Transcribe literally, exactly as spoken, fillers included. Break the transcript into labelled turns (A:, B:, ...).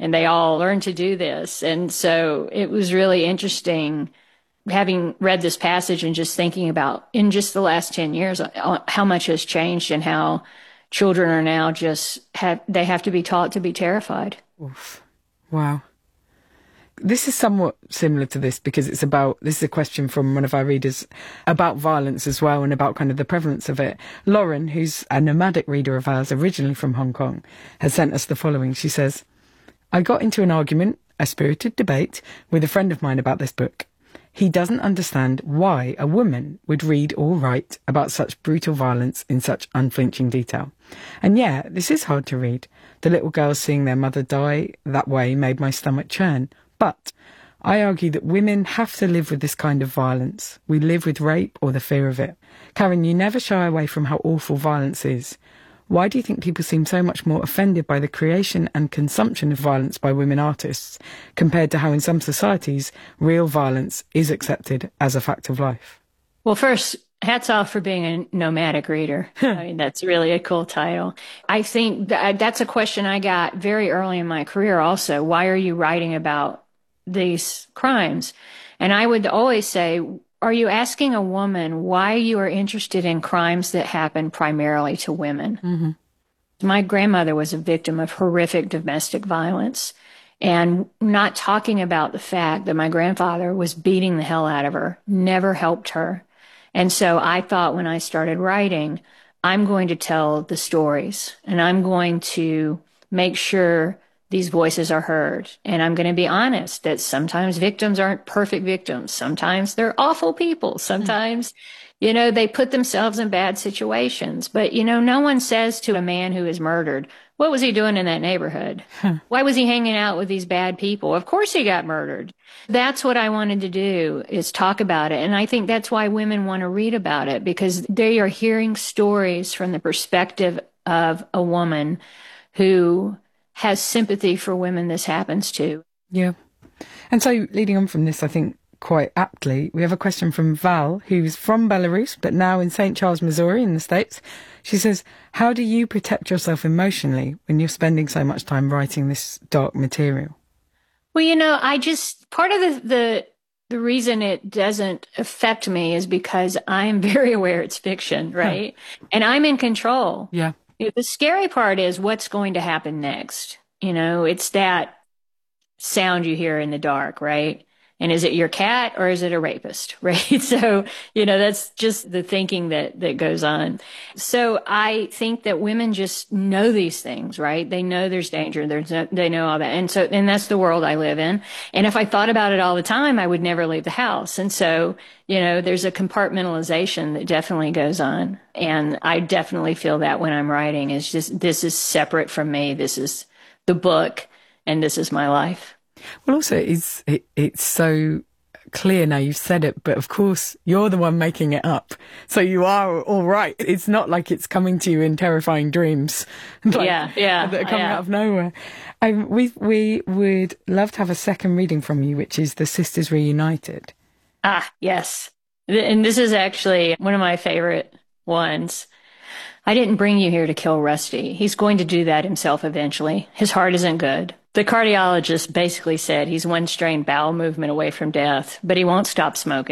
A: and they all learned to do this. And so it was really interesting having read this passage and just thinking about in just the last ten years, how much has changed and how children are now just have, they have to be taught to be terrified.
B: Oof. Wow. This is somewhat similar to this because it's about, this is a question from one of our readers about violence as well and about kind of the prevalence of it. Lauren, who's a nomadic reader of ours, originally from Hong Kong, has sent us the following. She says, I got into an argument, a spirited debate, with a friend of mine about this book. He doesn't understand why a woman would read or write about such brutal violence in such unflinching detail. And yeah, this is hard to read. The little girls seeing their mother die that way made my stomach churn. But I argue that women have to live with this kind of violence. We live with rape or the fear of it. Karen, you never shy away from how awful violence is. Why do you think people seem so much more offended by the creation and consumption of violence by women artists compared to how in some societies real violence is accepted as a fact of life?
A: Well, first, hats off for being a nomadic reader. I mean, that's really a cool title. I think that that's a question I got very early in my career also. Why are you writing about these crimes? And I would always say, are you asking a woman why you are interested in crimes that happen primarily to women? Mm-hmm. My grandmother was a victim of horrific domestic violence, and not talking about the fact that my grandfather was beating the hell out of her never helped her. And so I thought when I started writing, I'm going to tell the stories and I'm going to make sure these voices are heard. And I'm going to be honest that sometimes victims aren't perfect victims. Sometimes they're awful people. Sometimes, you know, they put themselves in bad situations. But, you know, no one says to a man who is murdered, what was he doing in that neighborhood? Huh. Why was he hanging out with these bad people? Of course he got murdered. That's what I wanted to do, is talk about it. And I think that's why women want to read about it, because they are hearing stories from the perspective of a woman who has sympathy for women this happens to.
B: Yeah. And so leading on from this, I think quite aptly, we have a question from Val, who's from Belarus, but now in Saint Charles, Missouri in the States. She says, how do you protect yourself emotionally when you're spending so much time writing this dark material?
A: Well, you know, I just, part of the, the, the reason it doesn't affect me is because I'm very aware it's fiction, right? Huh. And I'm in control.
B: Yeah.
A: The scary part is what's going to happen next. You know, it's that sound you hear in the dark, right? And is it your cat or is it a rapist, right? So, you know, that's just the thinking that, that goes on. So I think that women just know these things, right? They know there's danger. There's no, they know all that. And so, and that's the world I live in. And if I thought about it all the time, I would never leave the house. And so, you know, there's a compartmentalization that definitely goes on. And I definitely feel that when I'm writing, it's just, this is separate from me. This is the book and this is my life.
B: Well, also, it's, it, it's so clear now you've said it, but of course, you're the one making it up. So you are all right. It's not like it's coming to you in terrifying dreams. Like,
A: yeah, yeah.
B: That are coming
A: yeah.
B: out of nowhere. Um, we, we would love to have a second reading from you, which is The Sisters Reunited.
A: Ah, yes. And this is actually one of my favorite ones. I didn't bring you here to kill Rusty. He's going to do that himself eventually. His heart isn't good. The cardiologist basically said he's one strained bowel movement away from death, but he won't stop smoking.